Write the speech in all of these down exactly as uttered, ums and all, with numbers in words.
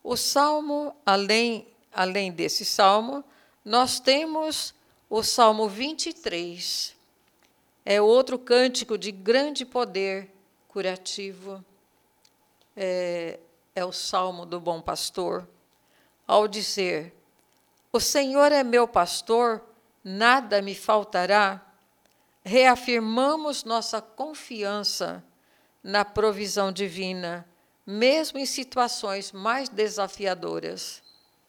O salmo, além, além desse salmo, nós temos o Salmo vinte e três. É outro cântico de grande poder curativo. É, é o Salmo do Bom Pastor. Ao dizer, o Senhor é meu pastor, nada me faltará, reafirmamos nossa confiança na provisão divina, mesmo em situações mais desafiadoras.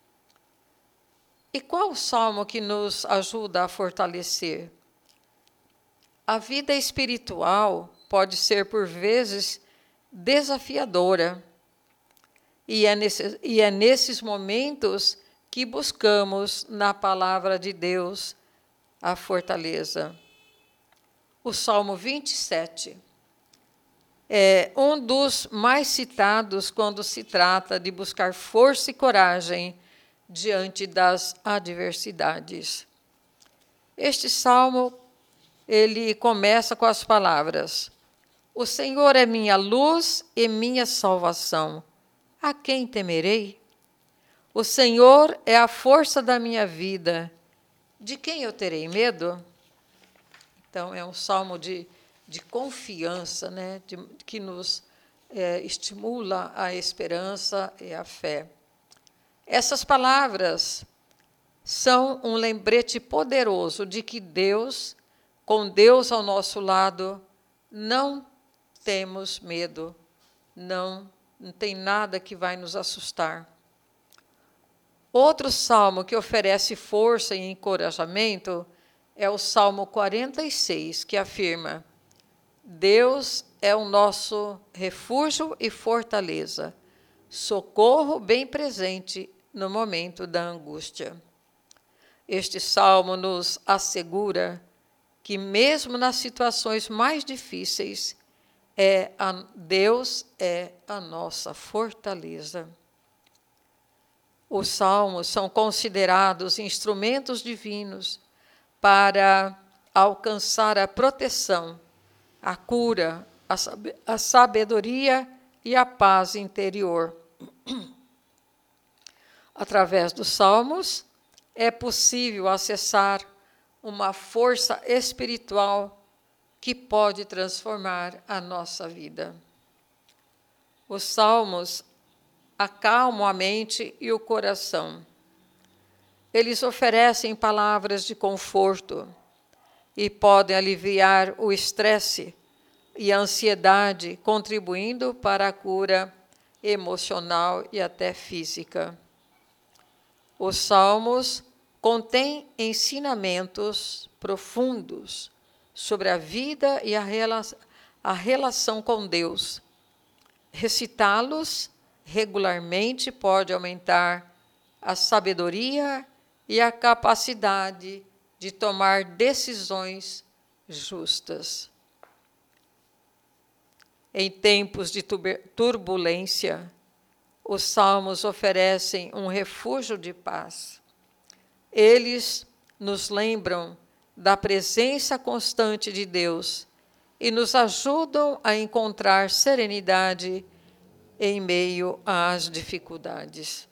E qual o salmo que nos ajuda a fortalecer? A vida espiritual pode ser, por vezes, desafiadora, e é, nesse, e é nesses momentos que buscamos na palavra de Deus a fortaleza. O Salmo vinte e sete é um dos mais citados quando se trata de buscar força e coragem diante das adversidades. Este salmo, ele começa com as palavras: o Senhor é minha luz e minha salvação. A quem temerei? O Senhor é a força da minha vida. De quem eu terei medo? Então, é um salmo de, de confiança, né? de, que nos é, estimula a esperança e a fé. Essas palavras são um lembrete poderoso de que Deus, com Deus ao nosso lado, não temos medo, não, não tem nada que vai nos assustar. Outro salmo que oferece força e encorajamento é o Salmo quarenta e seis, que afirma: Deus é o nosso refúgio e fortaleza, socorro bem presente no momento da angústia. Este salmo nos assegura que, mesmo nas situações mais difíceis, é a, Deus é a nossa fortaleza. Os salmos são considerados instrumentos divinos para alcançar a proteção, a cura, a sabedoria e a paz interior. Através dos salmos, é possível acessar uma força espiritual que pode transformar a nossa vida. Os salmos acalmam a mente e o coração. Eles oferecem palavras de conforto e podem aliviar o estresse e a ansiedade, contribuindo para a cura emocional e até física. Os salmos contêm ensinamentos profundos sobre a vida e a, rela a relação com Deus. Recitá-los regularmente pode aumentar a sabedoria e a capacidade de tomar decisões justas. Em tempos de turbulência, os salmos oferecem um refúgio de paz. Eles nos lembram da presença constante de Deus e nos ajudam a encontrar serenidade em meio às dificuldades.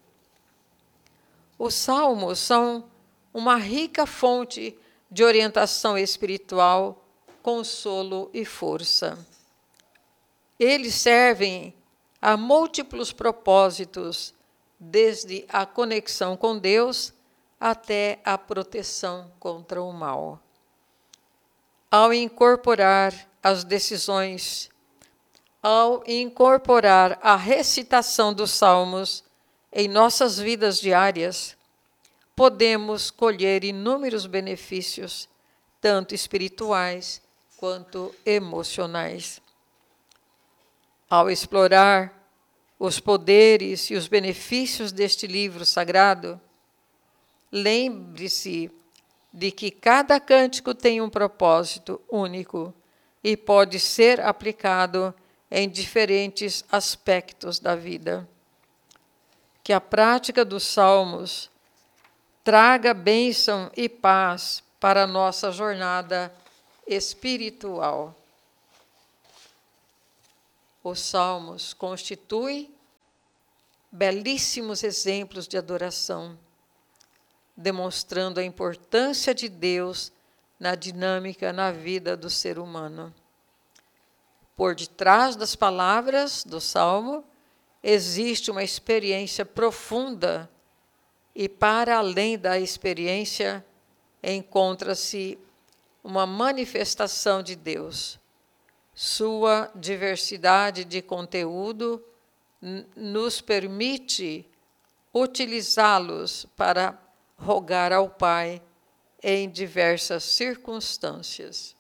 Os salmos são uma rica fonte de orientação espiritual, consolo e força. Eles servem a múltiplos propósitos, desde a conexão com Deus até a proteção contra o mal. Ao incorporar as decisões, ao incorporar a recitação dos salmos em nossas vidas diárias, podemos colher inúmeros benefícios, tanto espirituais quanto emocionais. Ao explorar os poderes e os benefícios deste livro sagrado, lembre-se de que cada cântico tem um propósito único e pode ser aplicado em diferentes aspectos da vida. Que a prática dos salmos traga bênção e paz para a nossa jornada espiritual. Os salmos constituem belíssimos exemplos de adoração, demonstrando a importância de Deus na dinâmica, na vida do ser humano. Por detrás das palavras do Salmo, existe uma experiência profunda e, para além da experiência, encontra-se uma manifestação de Deus. Sua diversidade de conteúdo nos permite utilizá-los para rogar ao Pai em diversas circunstâncias.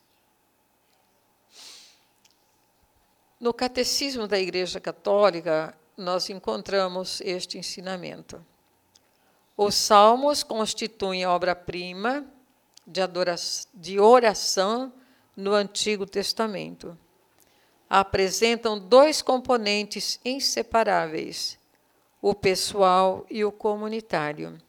No Catecismo da Igreja Católica, nós encontramos este ensinamento. Os salmos constituem a obra-prima de, adoração, de oração no Antigo Testamento. Apresentam dois componentes inseparáveis, o pessoal e o comunitário.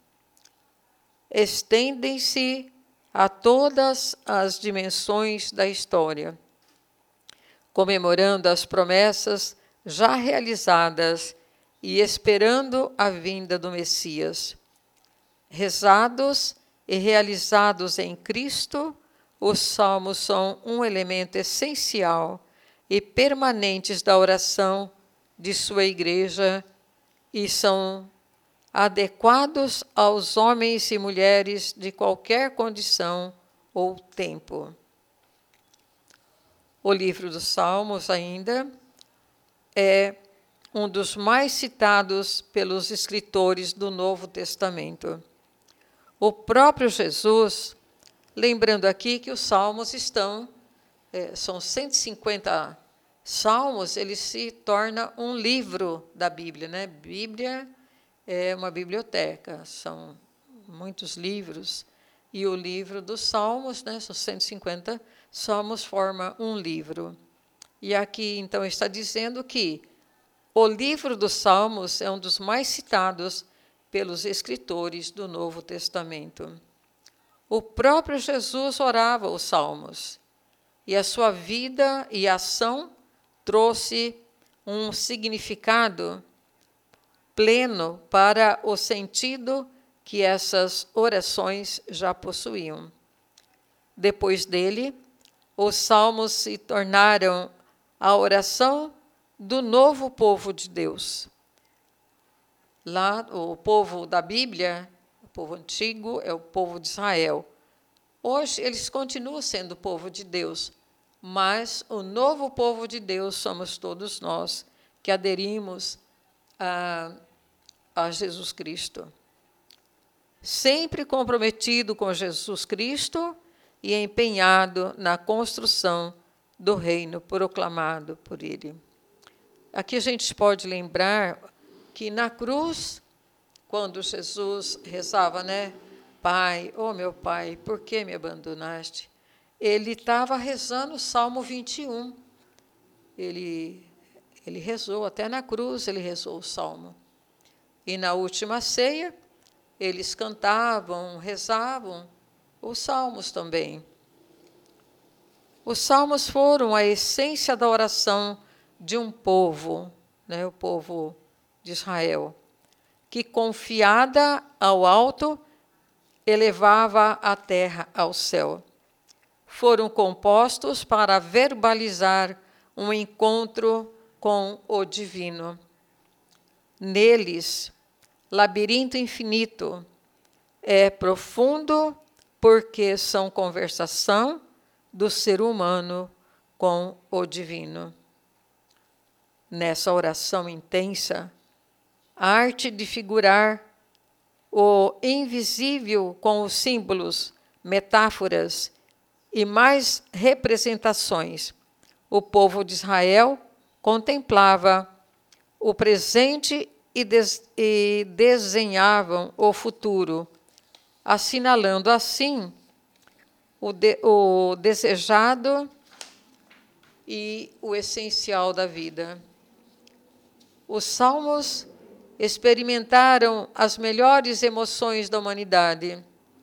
Estendem-se a todas as dimensões da história, comemorando as promessas já realizadas e esperando a vinda do Messias. Rezados e realizados em Cristo, os salmos são um elemento essencial e permanentes da oração de sua igreja e são adequados aos homens e mulheres de qualquer condição ou tempo. O livro dos Salmos, ainda, é um dos mais citados pelos escritores do Novo Testamento. O próprio Jesus, lembrando aqui que os Salmos estão, é, são cento e cinquenta Salmos, ele se torna um livro da Bíblia, né? Bíblia é uma biblioteca, são muitos livros, e o livro dos Salmos, né, são cento e cinquenta Salmos, forma um livro. E aqui, então, está dizendo que o livro dos Salmos é um dos mais citados pelos escritores do Novo Testamento. O próprio Jesus orava os Salmos, e a sua vida e ação trouxe um significado pleno para o sentido que essas orações já possuíam. Depois dele, os salmos se tornaram a oração do novo povo de Deus. Lá, o povo da Bíblia, o povo antigo, é o povo de Israel. Hoje, eles continuam sendo o povo de Deus, mas o novo povo de Deus somos todos nós que aderimos a, a Jesus Cristo. Sempre comprometido com Jesus Cristo e empenhado na construção do reino proclamado por ele. Aqui a gente pode lembrar que na cruz, quando Jesus rezava, né? Pai, oh meu Pai, por que me abandonaste? Ele estava rezando o Salmo vinte e um. Ele, ele rezou, até na cruz ele rezou o Salmo. E na última ceia, eles cantavam, rezavam os salmos também. Os salmos foram a essência da oração de um povo, né, o povo de Israel, que, confiada ao alto, elevava a terra ao céu. Foram compostos para verbalizar um encontro com o divino. Neles, labirinto infinito é profundo porque são conversação do ser humano com o divino. Nessa oração intensa, a arte de figurar o invisível com os símbolos, metáforas e mais representações, o povo de Israel contemplava o presente e, des- e desenhavam o futuro, assinalando assim o, de- o desejado e o essencial da vida. Os salmos experimentaram as melhores emoções da humanidade.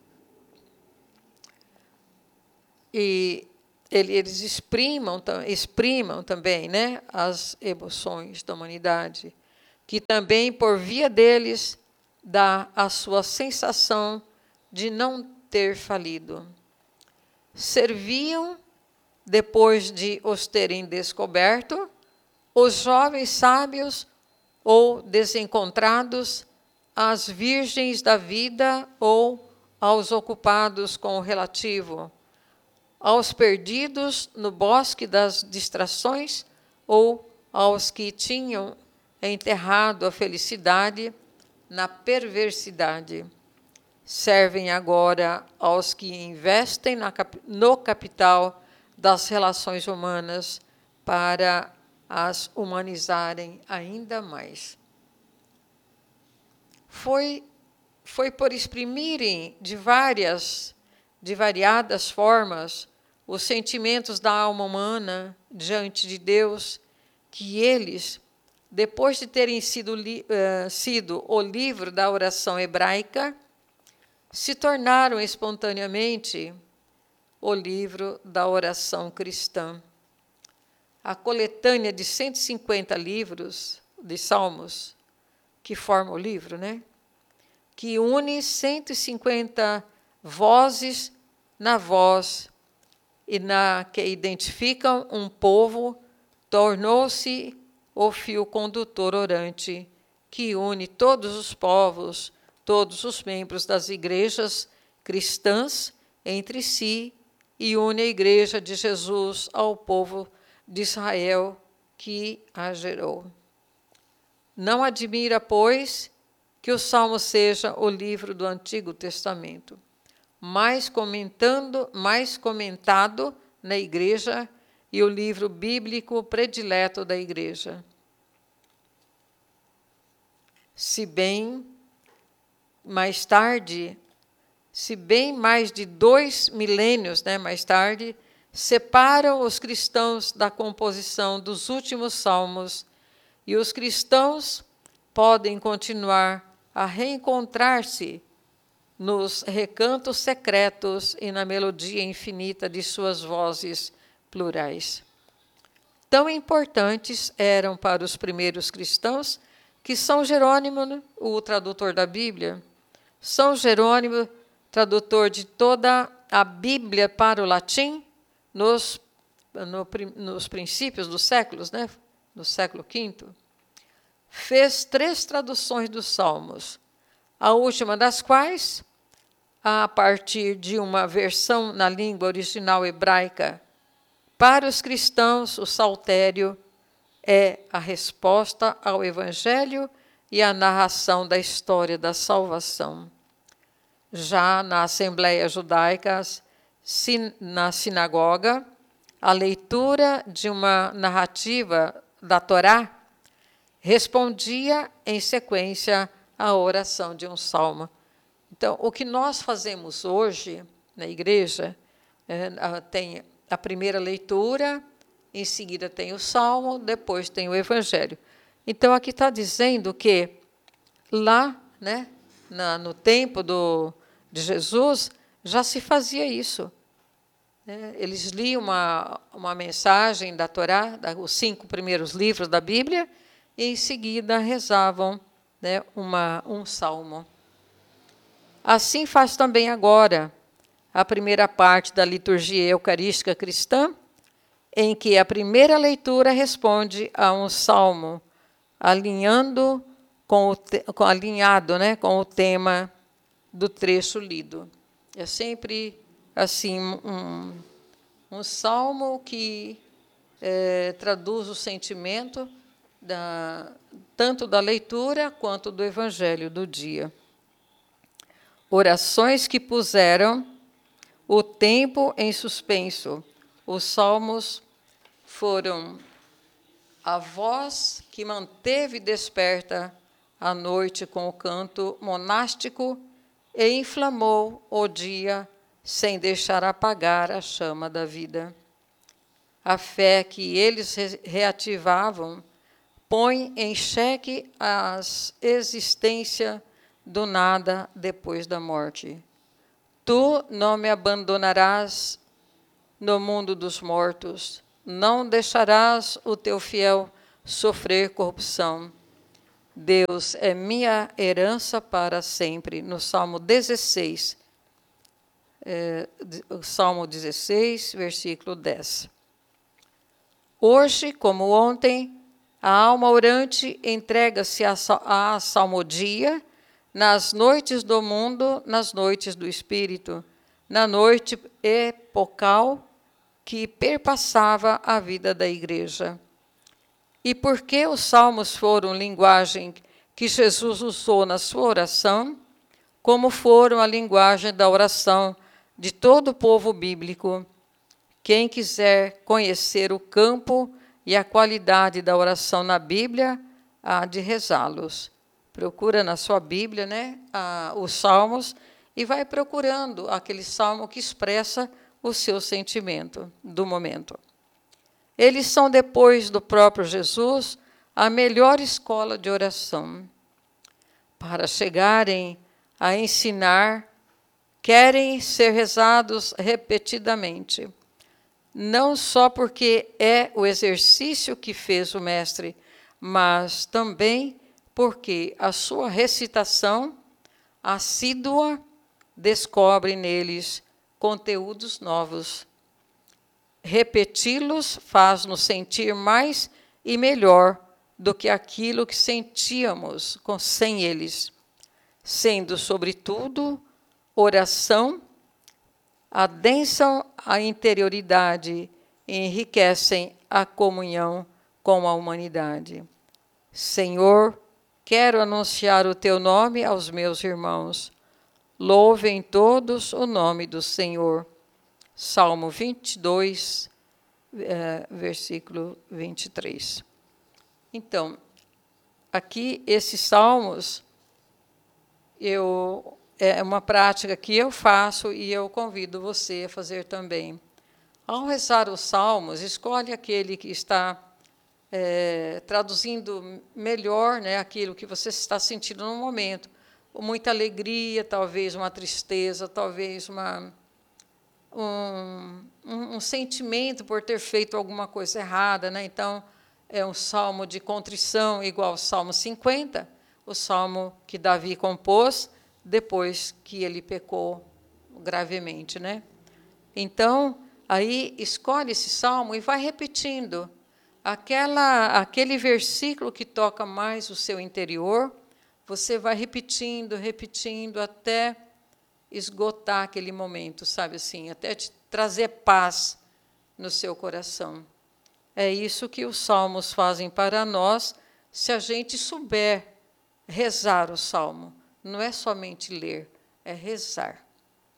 E eles exprimam, exprimam também, né, as emoções da humanidade. que também, por via deles, dá a sua sensação de não ter falido. Serviam, depois de os terem descoberto, os jovens sábios ou desencontrados, às virgens da vida ou aos ocupados com o relativo, aos perdidos no bosque das distrações ou aos que tinham enterrado a felicidade na perversidade. Servem agora aos que investem na, no capital das relações humanas para as humanizarem ainda mais. Foi, foi por exprimirem de várias, de variadas formas os sentimentos da alma humana diante de Deus que eles, depois de terem sido, uh, sido o livro da oração hebraica, se tornaram espontaneamente o livro da oração cristã. A coletânea de cento e cinquenta livros de salmos, que forma o livro, né? Que une cento e cinquenta vozes na voz e na que identificam um povo, tornou-se o fio condutor orante que une todos os povos, todos os membros das igrejas cristãs entre si e une a igreja de Jesus ao povo de Israel que a gerou. Não admira, pois, que o Salmo seja o livro do Antigo Testamento, mais comentando, mais comentado na igreja e o livro bíblico predileto da igreja. Se bem mais tarde, se bem mais de dois milênios, né, mais tarde, separam os cristãos da composição dos últimos salmos, e os cristãos podem continuar a reencontrar-se nos recantos secretos e na melodia infinita de suas vozes plurais. Tão importantes eram para os primeiros cristãos que São Jerônimo, o tradutor da Bíblia, São Jerônimo, tradutor de toda a Bíblia para o latim, nos, no, nos princípios dos séculos, né, no século quinto, fez três traduções dos Salmos, a última das quais, a partir de uma versão na língua original hebraica, para os cristãos, o saltério é a resposta ao Evangelho e a narração da história da salvação. Já na Assembleia Judaica, na sinagoga, a leitura de uma narrativa da Torá respondia em sequência à oração de um salmo. Então, o que nós fazemos hoje na igreja, é, tem a primeira leitura, em seguida tem o salmo, depois tem o evangelho. Então, aqui está dizendo que lá, né, na, no tempo do, de Jesus, já se fazia isso. Né? Eles liam uma, uma mensagem da Torá, da, os cinco primeiros livros da Bíblia, e em seguida rezavam, né, uma, um salmo. Assim faz também agora a primeira parte da liturgia eucarística cristã, em que a primeira leitura responde a um salmo, alinhando com o te, com, alinhado, né, com o tema do trecho lido. É sempre assim um, um salmo que é, traduz o sentimento da, tanto da leitura quanto do evangelho do dia. Orações que puseram o tempo em suspenso. Os salmos foram a voz que manteve desperta a noite com o canto monástico e inflamou o dia sem deixar apagar a chama da vida. A fé que eles reativavam põe em xeque a existência do nada depois da morte. Tu não me abandonarás no mundo dos mortos, não deixarás o teu fiel sofrer corrupção. Deus é minha herança para sempre, no Salmo dezesseis, é, Salmo dezesseis, versículo dez. Hoje, como ontem, a alma orante entrega-se à salmodia, nas noites do mundo, nas noites do Espírito, na noite epocal que perpassava a vida da igreja. E porque os salmos foram linguagem que Jesus usou na sua oração, como foram a linguagem da oração de todo o povo bíblico, quem quiser conhecer o campo e a qualidade da oração na Bíblia, há de rezá-los. Procura na sua Bíblia, né, a, os salmos, e vai procurando aquele salmo que expressa o seu sentimento do momento. Eles são, depois do próprio Jesus, a melhor escola de oração. Para chegarem a ensinar, querem ser rezados repetidamente. Não só porque é o exercício que fez o mestre, mas também porque a sua recitação assídua descobre neles conteúdos novos. Repeti-los faz-nos sentir mais e melhor do que aquilo que sentíamos sem eles, sendo, sobretudo, oração, adensam a interioridade e enriquecem a comunhão com a humanidade. Senhor, quero anunciar o teu nome aos meus irmãos. Louvem todos o nome do Senhor. Salmo vinte e dois, eh, versículo vinte e três. Então, aqui, esses salmos, eu, é uma prática que eu faço e eu convido você a fazer também. Ao rezar os salmos, escolhe aquele que está É, traduzindo melhor, né, aquilo que você está sentindo no momento. Muita alegria, talvez uma tristeza, talvez uma, um, um, um sentimento por ter feito alguma coisa errada. Né? Então, é um salmo de contrição, igual ao Salmo cinquenta, o salmo que Davi compôs depois que ele pecou gravemente. Né? Então, aí escolhe esse salmo e vai repetindo. Aquela, aquele versículo que toca mais o seu interior, você vai repetindo, repetindo, até esgotar aquele momento, sabe assim, até te trazer paz no seu coração. É isso que os salmos fazem para nós, se a gente souber rezar o salmo. Não é somente ler, é rezar.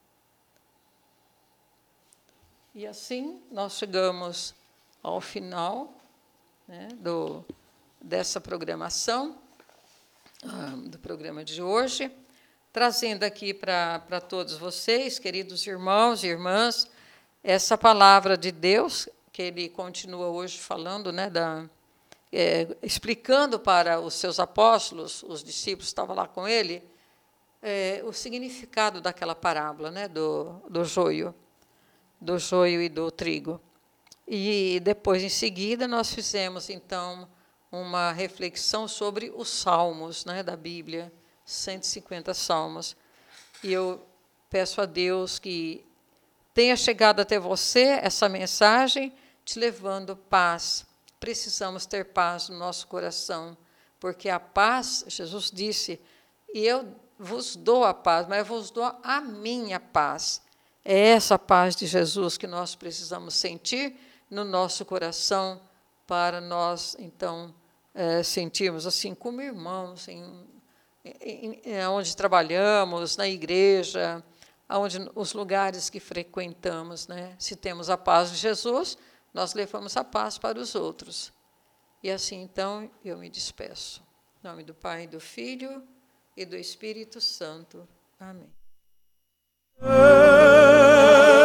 E assim nós chegamos ao final, né, do, dessa programação, ah, do programa de hoje, trazendo aqui para todos vocês, queridos irmãos e irmãs, essa palavra de Deus, que ele continua hoje falando, né, da, é, explicando para os seus apóstolos, os discípulos estavam lá com ele, é, o significado daquela parábola, né, do, do joio, do joio e do trigo. E depois, em seguida, nós fizemos, então, uma reflexão sobre os salmos, né, da Bíblia, cento e cinquenta salmos. E eu peço a Deus que tenha chegado até você essa mensagem, te levando paz. Precisamos ter paz no nosso coração, porque a paz, Jesus disse, e eu vos dou a paz, mas eu vos dou a minha paz. É essa paz de Jesus que nós precisamos sentir no nosso coração, para nós, então, é, sentirmos assim, como irmãos, em, em, em, onde trabalhamos, na igreja, onde, os lugares que frequentamos. Né? Se temos a paz de Jesus, nós levamos a paz para os outros. E assim, então, eu me despeço. Em nome do Pai, do Filho e do Espírito Santo. Amém.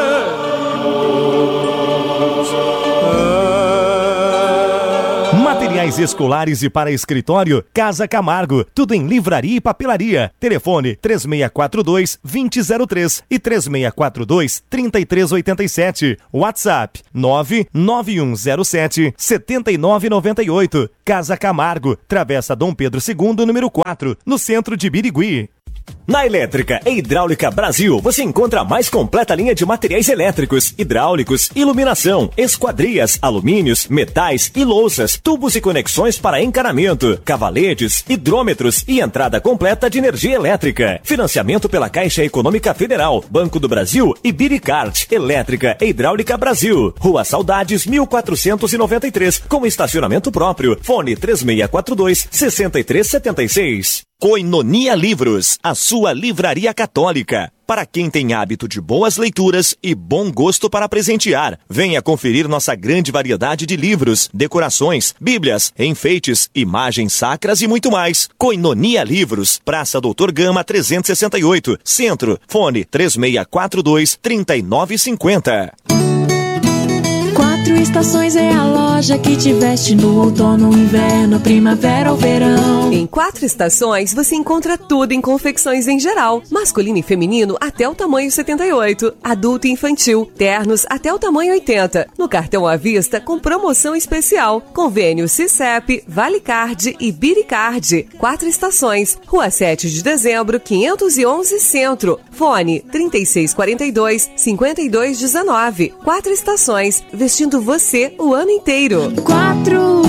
Material Materiais escolares e para escritório, Casa Camargo. Tudo em livraria e papelaria. Telefone três seis quatro dois, dois zero zero três e três seis quatro dois, três três oito sete. WhatsApp nove nove um zero sete, sete nove nove oito. Casa Camargo, Travessa Dom Pedro segundo, número quatro, no centro de Birigui. Na Elétrica e Hidráulica Brasil, você encontra a mais completa linha de materiais elétricos, hidráulicos, iluminação, esquadrias, alumínios, metais e louças, tubos e conexões para encanamento, cavaletes, hidrômetros e entrada completa de energia elétrica. Financiamento pela Caixa Econômica Federal, Banco do Brasil e Biricart. Elétrica e Hidráulica Brasil. Rua Saudades, mil quatrocentos e noventa e três, com estacionamento próprio. Fone três seis quatro dois, seis três sete seis. Koinonia Livros, a sua livraria católica. Para quem tem hábito de boas leituras e bom gosto para presentear, venha conferir nossa grande variedade de livros, decorações, bíblias, enfeites, imagens sacras e muito mais. Koinonia Livros, Praça Doutor Gama trezentos e sessenta e oito, Centro. Fone três seis quatro dois, três nove cinco zero. Quatro Estações é a loja que te veste no outono, inverno, primavera ou verão. Em Quatro Estações você encontra tudo em confecções em geral, masculino e feminino até o tamanho setenta e oito, adulto e infantil, ternos até o tamanho oitenta. No cartão à vista com promoção especial, convênio Cicep, Valicard e Biricard. Quatro Estações, Rua sete de dezembro, quinhentos e onze Centro. Fone trinta e seis quarenta e dois, cinquenta e dois dezenove. Quatro Estações, vestindo você o ano inteiro. Quatro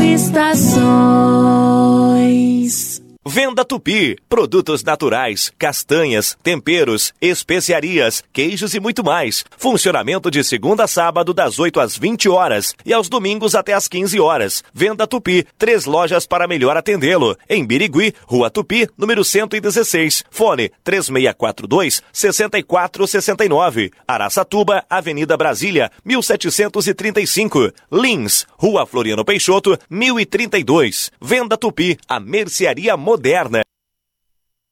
Estações. Venda Tupi, produtos naturais, castanhas, temperos, especiarias, queijos e muito mais. Funcionamento de segunda a sábado das oito às vinte horas e aos domingos até às quinze horas. Venda Tupi, três lojas para melhor atendê-lo. Em Birigui, Rua Tupi, número cento e dezesseis. Fone três seis quatro dois, seis quatro seis nove. Araçatuba, Avenida Brasília, mil setecentos e trinta e cinco. Lins, Rua Floriano Peixoto, mil e trinta e dois. Venda Tupi, a mercearia moderna.